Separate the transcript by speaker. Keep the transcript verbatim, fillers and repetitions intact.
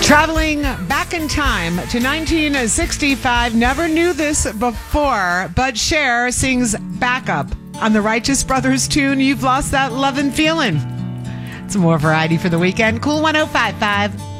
Speaker 1: Traveling back in time to nineteen sixty-five, never knew this before, but Cher sings backup on the Righteous Brothers tune, You've Lost That Lovin' Feelin'. Some more variety for the weekend. Cool one oh five point five.